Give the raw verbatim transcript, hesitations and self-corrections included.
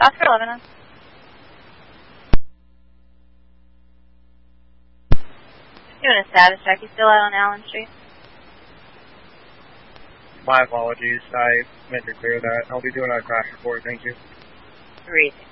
Oscar eleven. Doing a status check. You still out on Allen Street? My apologies. I meant to clear that. I'll be doing a crash report. Thank you. Three.